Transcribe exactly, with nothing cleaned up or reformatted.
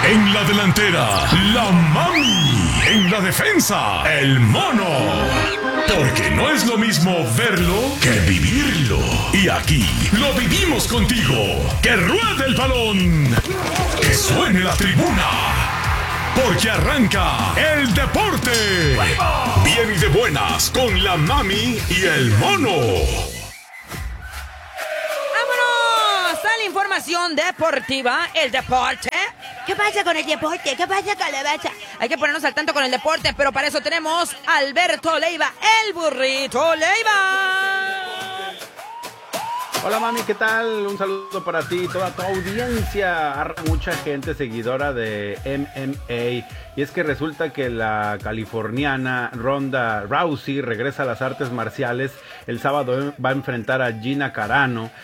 En la delantera, la mami. En la defensa, el mono. Porque no es lo mismo verlo que vivirlo. Y aquí lo vivimos contigo. ¡Que ruede el balón! ¡Que suene la tribuna! Porque arranca el deporte. Bien y de buenas con la mami y el mono. ¡Vámonos! A la información deportiva, el deporte. ¿Qué pasa con el deporte? ¿Qué pasa con la bacha? Hay que ponernos al tanto con el deporte, pero para eso tenemos a Alberto Leiva, el burrito Leiva. Hola mami, ¿qué tal? Un saludo para ti y toda tu audiencia. Mucha gente seguidora de M M A. Y es que resulta que la californiana Ronda Rousey regresa a las artes marciales. El sábado va a enfrentar a Gina Carano